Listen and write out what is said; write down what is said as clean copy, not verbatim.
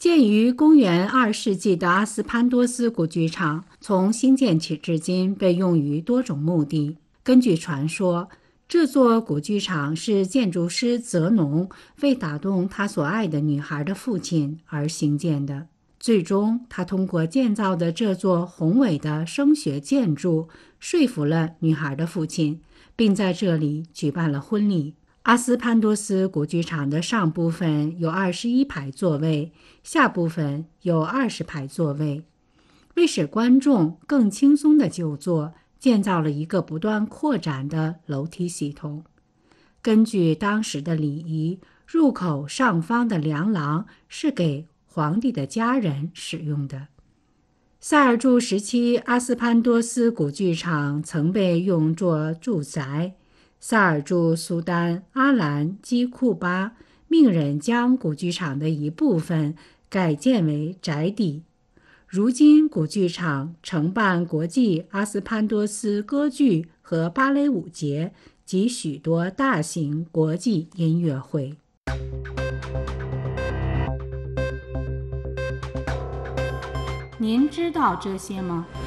建于公元2世纪的阿斯潘多斯古剧场，从兴建起至今被用于多种目的。根据传说，这座古剧场是建筑师泽农为打动他所爱的女孩的父亲而兴建的。最终，他通过建造的这座宏伟的声学建筑，说服了女孩的父亲，并在这里举办了婚礼。阿斯潘多斯古剧场的上部分有21排座位，下部分有20排座位。为使观众更轻松地就坐，建造了一个不断扩展的楼梯系统。根据当时的礼仪，入口上方的梁廊是给皇帝的家人使用的。塞尔柱时期，阿斯潘多斯古剧场曾被用作住宅。萨尔柱苏丹阿兰基库巴命人将古剧场的一部分改建为宅邸。如今，古剧场承办国际阿斯潘多斯歌剧和芭蕾舞节及许多大型国际音乐会。您知道这些吗？